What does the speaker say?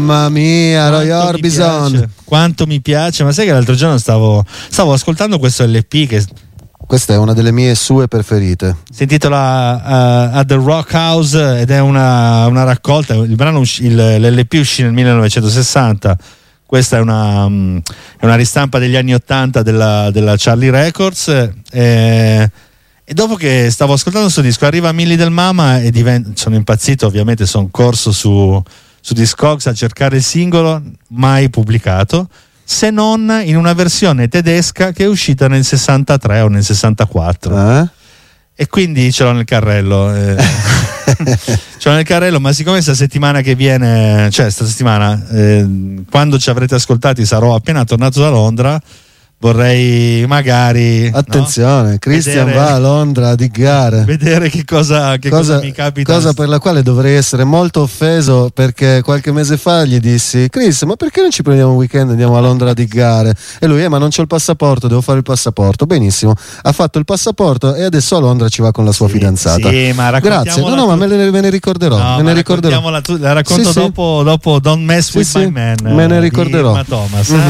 Mamma mia, Roy Orbison, quanto mi piace. Ma sai che l'altro giorno stavo ascoltando questo LP che questa è una delle mie sue preferite. Si intitola At the Rock House ed è una raccolta. Il brano l'LP uscì nel 1960. Questa è una ristampa degli anni 80 della Charlie Records. E dopo che stavo ascoltando questo disco arriva Milli del Mama e sono impazzito, ovviamente sono corso su Discogs a cercare il singolo, mai pubblicato, se non in una versione tedesca che è uscita nel 63 o nel 64. E quindi ce l'ho nel carrello. Ma siccome sta settimana quando ci avrete ascoltati sarò appena tornato da Londra, vorrei magari attenzione, Christian va a Londra a diggare, vedere che cosa mi capita, cosa per la quale dovrei essere molto offeso, perché qualche mese fa gli dissi: Chris, ma perché non ci prendiamo un weekend e andiamo a Londra a diggare? E lui: ma non c'ho il passaporto, devo fare il passaporto. Benissimo, ha fatto il passaporto e adesso a Londra ci va con la sua fidanzata. Sì, ma grazie. Ma me ne ricorderò. La racconto dopo Don't Mess with My Man. Me ne ricorderò. Thomas,